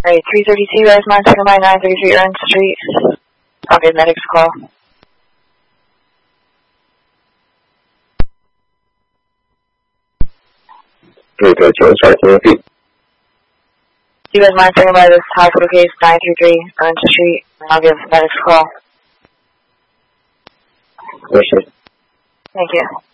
Alright, 332, guys, mind standing by 933 Ernst Street. I'll get medics call. You guys mind standing by this hospital case, 933 Ernst Street. I'll give medics call. Appreciate it. Thank you.